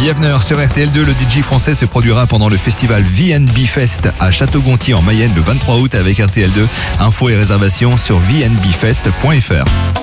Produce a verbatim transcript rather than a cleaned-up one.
Bienvenue sur R T L deux. Le D J français se produira pendant le festival V N B Fest à Château-Gontier en Mayenne le vingt-trois août avec R T L deux. Infos et réservations sur v n b fest point f r.